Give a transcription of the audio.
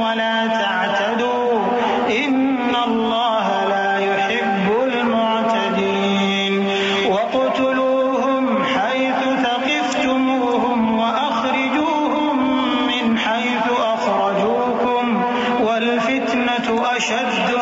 ولا تعتدوا إن الله لا يحب المعتدين واقتلوهم حيث ثقفتموهم وأخرجوهم من حيث أخرجوكم والفتنة أشد